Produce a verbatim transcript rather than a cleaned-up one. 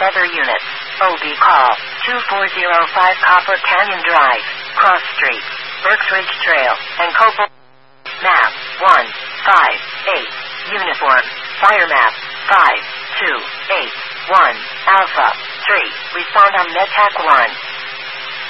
Feather units. O B call. two four zero five Copper Canyon Drive, Cross Street, Berks Ridge Trail, and Copal. Map. one five eight. Uniform. Fire map. five two eight one. Alpha. three. Respond on MedTech one.